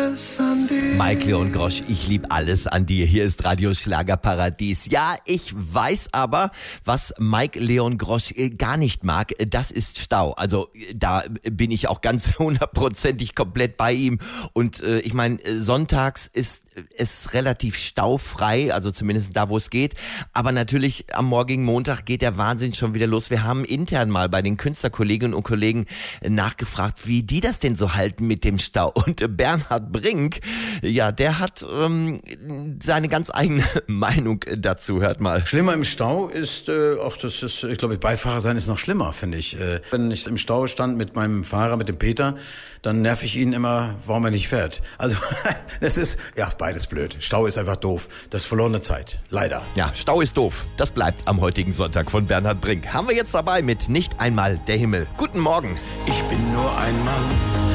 alles an dir. Mike Leon Grosch, ich lieb alles an dir. Hier ist Radio Schlagerparadies. Ja, ich weiß aber, was Mike Leon Grosch gar nicht mag, das ist Stau. Also da bin ich auch ganz hundertprozentig komplett bei ihm. Und ich meine, sonntags ist es relativ staufrei, also zumindest da, wo es geht. Aber natürlich am morgigen Montag geht der Wahnsinn schon wieder los. Wir haben intern mal bei den Künstlerkolleginnen und Kollegen nachgefragt, wie die das denn so halten mit dem Stau. Und Bernhard Brink, ja, der hat seine ganz eigene Meinung dazu. Hört mal. Schlimmer im Stau ist, ich glaube, Beifahrer sein ist noch schlimmer, finde ich. Wenn ich im Stau stand mit meinem Fahrer, mit dem Peter, dann nerv ich ihn immer, warum er nicht fährt. Also, das ist, ja, beides blöd. Stau ist einfach doof. Das ist verlorene Zeit. Leider. Ja, Stau ist doof. Das bleibt am heutigen Sonntag von Bernhard Brink. Haben wir jetzt dabei mit Nicht einmal der Himmel. Guten Morgen. Ich bin nur ein Mann